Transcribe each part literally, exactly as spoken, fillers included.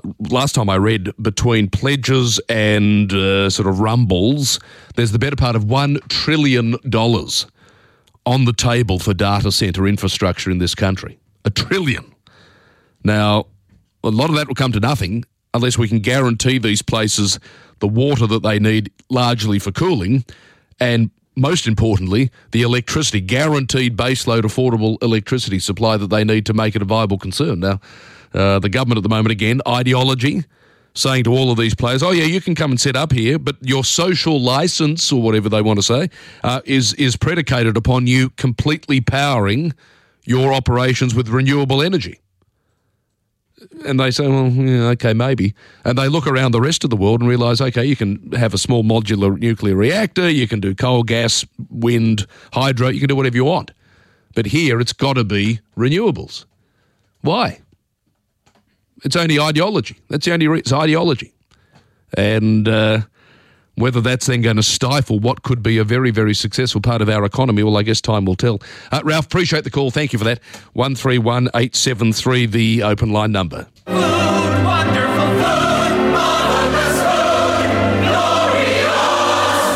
last time I read, between pledges and uh, sort of rumbles, there's the better part of one trillion dollars on the table for data centre infrastructure in this country. A trillion. Now, a lot of that will come to nothing unless we can guarantee these places the water that they need largely for cooling, and most importantly, the electricity, guaranteed baseload affordable electricity supply that they need to make it a viable concern. Now, uh, the government at the moment, again, ideology, saying to all of these players, oh yeah, you can come and set up here, but your social licence, or whatever they want to say, uh, is, is predicated upon you completely powering your operations with renewable energy. And they say, well, yeah, okay, maybe. And they look around the rest of the world and realise, okay, you can have a small modular nuclear reactor, you can do coal, gas, wind, hydro, you can do whatever you want. But here it's got to be renewables. Why? It's only ideology. That's the only reason. It's ideology. And uh, whether that's then going to stifle what could be a very, very successful part of our economy, well, I guess time will tell. Uh, Ralph, appreciate the call. Thank you for that. one three one eight seven three, the open line number. Food, wonderful food, marvelous food, glorious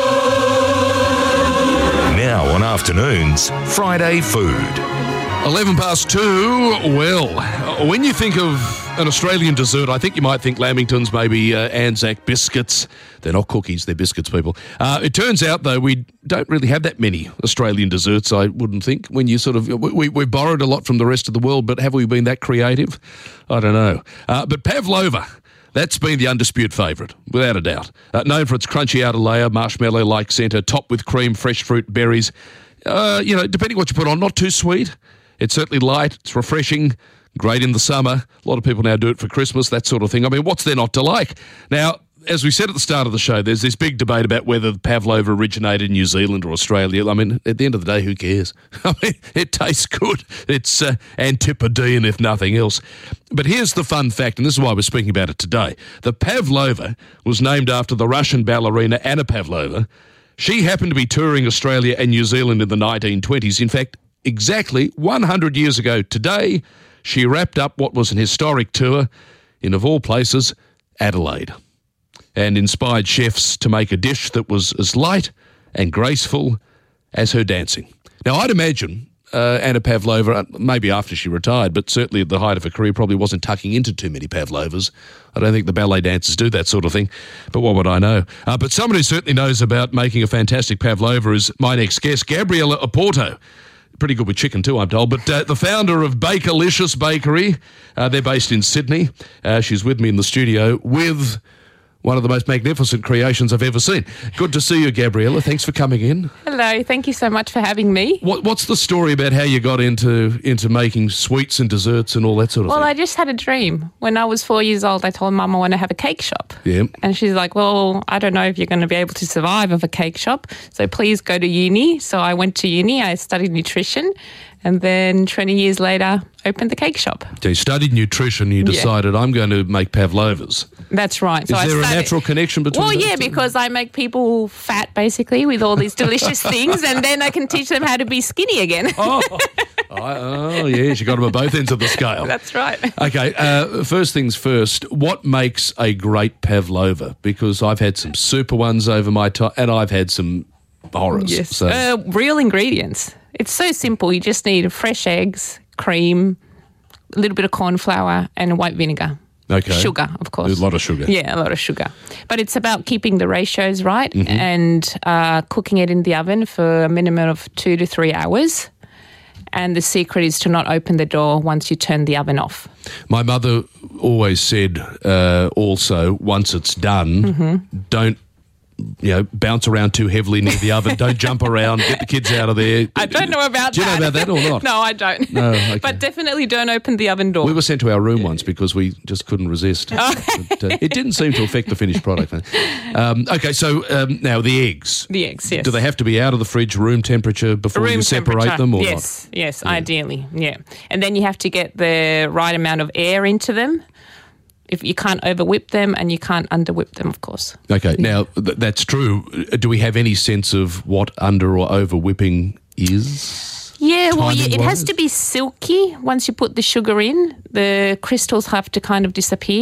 food. Now on afternoons, Friday Food. eleven past two. Well, when you think of an Australian dessert, I think you might think Lamingtons, maybe uh, Anzac biscuits. They're not cookies, they're biscuits, people. Uh, it turns out, though, we don't really have that many Australian desserts, I wouldn't think. When you sort of, we, we've borrowed a lot from the rest of the world, but have we been that creative? I don't know. Uh, but pavlova, that's been the undisputed favourite, without a doubt. Uh, known for its crunchy outer layer, marshmallow-like centre, topped with cream, fresh fruit, berries. Uh, you know, depending what you put on, not too sweet. It's certainly light, it's refreshing, great in the summer. A lot of people now do it for Christmas, that sort of thing. I mean, what's there not to like? Now, as we said at the start of the show, there's this big debate about whether pavlova originated in New Zealand or Australia. I mean, at the end of the day, who cares? I mean, it tastes good. It's uh, Antipodean, if nothing else. But here's the fun fact, and this is why we're speaking about it today. The pavlova was named after the Russian ballerina Anna Pavlova. She happened to be touring Australia and New Zealand in the nineteen twenties. In fact, exactly one hundred years ago today, she wrapped up what was an historic tour in, of all places, Adelaide, and inspired chefs to make a dish that was as light and graceful as her dancing. Now, I'd imagine uh, Anna Pavlova, maybe after she retired, but certainly at the height of her career, probably wasn't tucking into too many pavlovas. I don't think the ballet dancers do that sort of thing, but what would I know? Uh, but someone who certainly knows about making a fantastic pavlova is my next guest, Gabriella Oporto. Pretty good with chicken too, I'm told. But uh, the founder of Bakerlicious Bakery, uh, they're based in Sydney. Uh, she's with me in the studio with one of the most magnificent creations I've ever seen. Good to see you, Gabriella. Thanks for coming in. Hello, thank you so much for having me. What, what's the story about how you got into into making sweets and desserts and all that sort of well, thing? Well, I just had a dream. When I was four years old, I told Mum I want to have a cake shop. Yeah. And she's like, well, I don't know if you're going to be able to survive of a cake shop, so please go to uni. So I went to uni, I studied nutrition, and then twenty years later, opened the cake shop. So you studied nutrition, you decided, yeah. I'm going to make pavlovas. That's right. Is so there I started, a natural connection between Well, those yeah, two? because I make people fat, basically, with all these delicious things, and then I can teach them how to be skinny again. oh, I, oh, yes, you got them at both ends of the scale. That's right. Okay, uh, first things first, what makes a great pavlova? Because I've had some super ones over my time, and I've had some horrors. Yes. So. Uh, real ingredients. It's so simple. You just need fresh eggs, cream, a little bit of corn flour, and white vinegar. Okay. Sugar, of course. A lot of sugar. Yeah, a lot of sugar. But it's about keeping the ratios right mm-hmm. and uh, cooking it in the oven for a minimum of two to three hours. And the secret is to not open the door once you turn the oven off. My mother always said uh, also, once it's done, mm-hmm. don't you know, bounce around too heavily near the oven. Don't jump around. Get the kids out of there. I don't know about that. Do you know about that or not? No, I don't. No, okay. But definitely don't open the oven door. We were sent to our room once because we just couldn't resist. Okay. But, uh, it didn't seem to affect the finished product. Um, okay, so um, now the eggs. The eggs, yes. Do they have to be out of the fridge, room temperature, before room you separate temperature. them or yes, not? Yes, yes, yeah. ideally, yeah. And then you have to get the right amount of air into them. If you can't over whip them and you can't under whip them, of course. Okay, now th- that's true. Do we have any sense of what under or over whipping is? Yeah, well, yeah, it Timing-wise? has to be silky once you put the sugar in. The crystals have to kind of disappear.